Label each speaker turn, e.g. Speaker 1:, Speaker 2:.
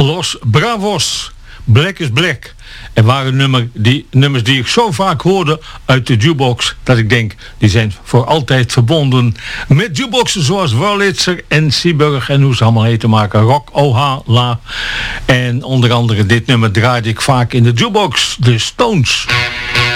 Speaker 1: Los Bravos, Black is Black. Er waren nummers die ik zo vaak hoorde uit de jukebox, dat ik denk, die zijn voor altijd verbonden met jukeboxen zoals Wurlitzer en Seeburg en hoe ze allemaal heten maken. Rock Ohala. En onder andere dit nummer draaide ik vaak in de jukebox, de Stones.